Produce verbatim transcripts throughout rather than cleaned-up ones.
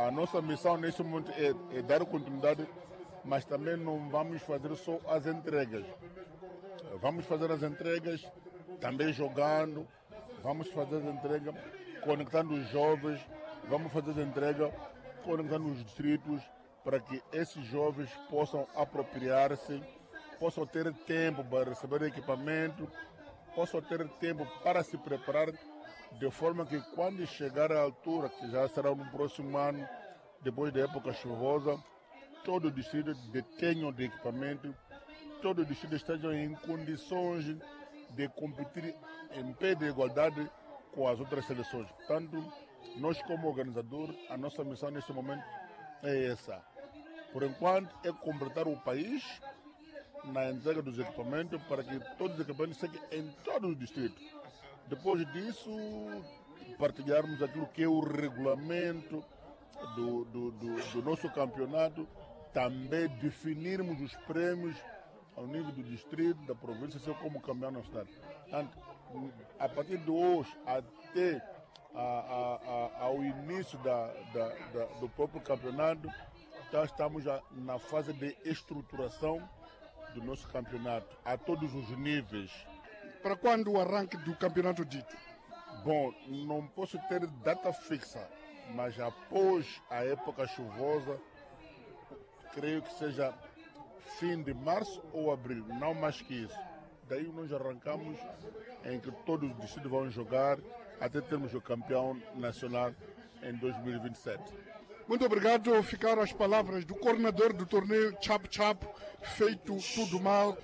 a nossa missão neste momento é, é dar continuidade, mas também não vamos fazer só as entregas. Vamos fazer as entregas também jogando, vamos fazer as entregas conectando os jovens, vamos fazer as entregas conectando os distritos para que esses jovens possam apropriar-se, possam ter tempo para receber equipamento, possam ter tempo para se preparar, de forma que quando chegar a altura, que já será no próximo ano, depois da época chuvosa, todo o distrito detenha de equipamento, todo o distrito esteja em condições de competir em pé de igualdade com as outras seleções. Portanto, nós como organizador, a nossa missão neste momento é essa. Por enquanto, é completar o país na entrega dos equipamentos para que todos os equipamentos cheguem em todos os distritos. Depois disso, partilharmos aquilo que é o regulamento do, do, do, do nosso campeonato, também definirmos os prêmios ao nível do distrito, da província, assim como campeão nacional. A partir de hoje até a, a, a, ao início da, da, da, do próprio campeonato, já estamos já na fase de estruturação do nosso campeonato, a todos os níveis. Para quando o arranque do campeonato dito? Bom, não posso ter data fixa, mas após a época chuvosa, creio que seja fim de março ou abril, não mais que isso. Daí nós arrancamos em que todos os distritos vão jogar até termos o campeão nacional em dois mil e vinte e sete. Muito obrigado. Ficaram as palavras do coordenador do torneio Chap Chap, feito tudo mal.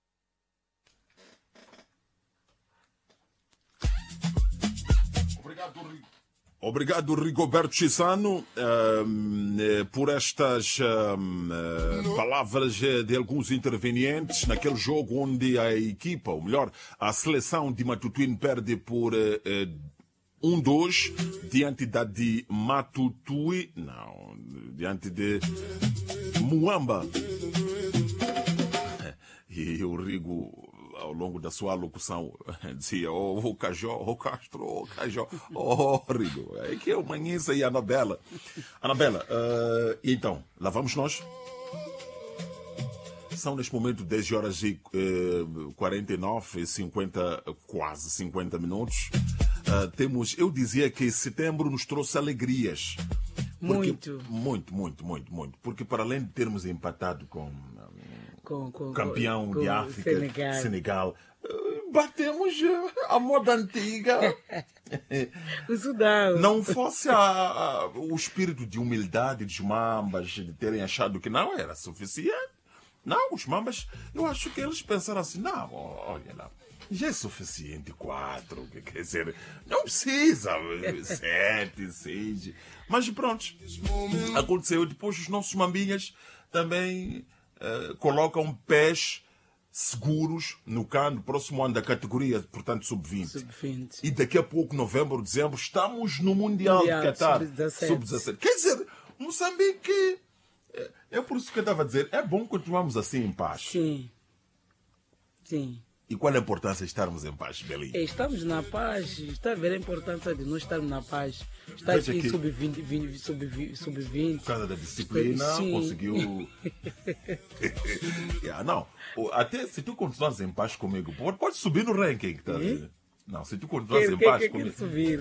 Obrigado, Rico. Obrigado, Rigoberto Chissano, uh, por estas uh, palavras de alguns intervenientes naquele jogo onde a equipa, ou melhor, a seleção de Matutuíne perde por um dois diante da de Matutui, não, diante de Muamba. E o Rigo, ao longo da sua locução, dizia, oh, o Cajó, o Castro, o Cajó, oh, Rigo, é que eu manhãs aí, Anabela. Anabela, uh, então, lá vamos nós. São neste momento dez horas e uh, quarenta e nove, cinquenta, quase cinquenta minutos. Uh, temos, eu dizia que setembro nos trouxe alegrias. Porque, muito. Muito, muito, muito, muito. Porque para além de termos empatado com Com, com, campeão com, de com África, Senegal. Senegal. Batemos a moda antiga. O Sudão. Não fosse a, a, o espírito de humildade dos mambas, de terem achado que não era suficiente. Não, os mambas, eu acho que eles pensaram assim, não, olha lá, já é suficiente quatro, quer dizer, não precisa sete, seis. Mas pronto, aconteceu. Depois os nossos mambinhas também Uh, colocam pés seguros no cano, próximo ano da categoria, portanto, sub vinte. sub vinte. E daqui a pouco, novembro, dezembro, estamos no Mundial, Mundial de Qatar, sub dezassete. Quer dizer, Moçambique, é, é por isso que eu estava a dizer, é bom continuarmos assim em paz. Sim, sim. E qual é a importância de estarmos em paz, Belinha? Estamos na paz, está a ver a importância de nós estarmos na paz. Está Veja aqui que- sub vinte, sub vinte, sub vinte. Por causa da disciplina, Sim. conseguiu... Yeah, não, o- até se tu continuares em paz comigo, pode, pode subir no ranking, tá vendo? Não, se tu continuares Quem em quem- paz quem comigo... quer subir?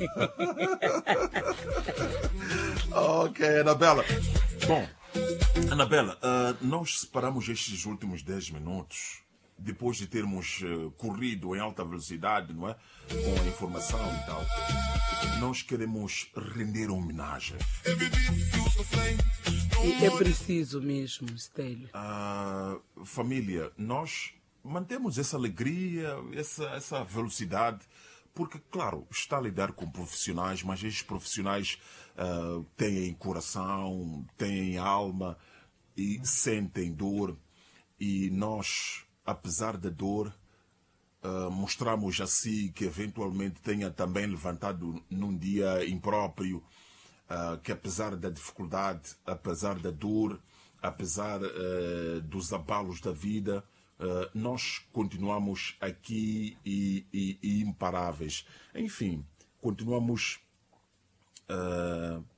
Ok, Anabela. Bom, Anabela, uh, nós separamos estes últimos dez minutos, depois de termos uh, corrido em alta velocidade, não é? Com a informação e tal. Nós queremos render homenagem. E é preciso mesmo, Stélio. Ah, família, nós mantemos essa alegria, essa, essa velocidade, porque, claro, está a lidar com profissionais, mas estes profissionais ah, têm coração, têm alma e sentem dor. E nós, apesar da dor, ah, mostramos a si que eventualmente tenha também levantado num dia impróprio, ah, que apesar da dificuldade, apesar da dor, apesar ah, dos abalos da vida, ah, nós continuamos aqui e, e- e imparáveis. Enfim, continuamos ah,